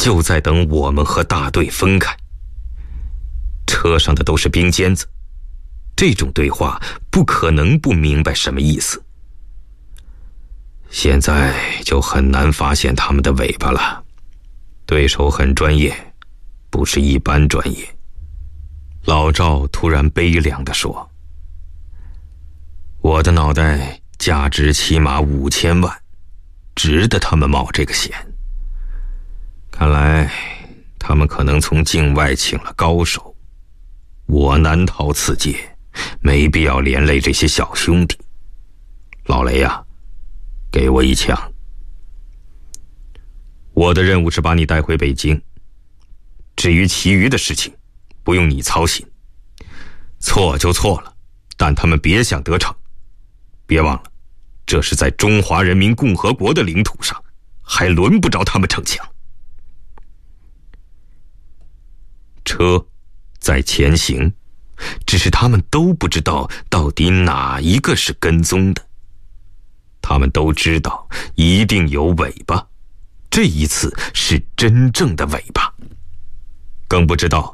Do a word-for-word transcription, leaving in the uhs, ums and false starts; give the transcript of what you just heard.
就在等我们和大队分开。车上的都是兵尖子，这种对话不可能不明白什么意思。现在就很难发现他们的尾巴了，对手很专业，不是一般专业。老赵突然悲凉地说：我的脑袋价值起码五千万，值得他们冒这个险。看来他们可能从境外请了高手，我难逃此劫，没必要连累这些小兄弟。老雷呀、啊，给我一枪。我的任务是把你带回北京，至于其余的事情，不用你操心。错就错了，但他们别想得逞。别忘了，这是在中华人民共和国的领土上，还轮不着他们逞强。车在前行，只是他们都不知道到底哪一个是跟踪的。他们都知道一定有尾巴，这一次是真正的尾巴，更不知道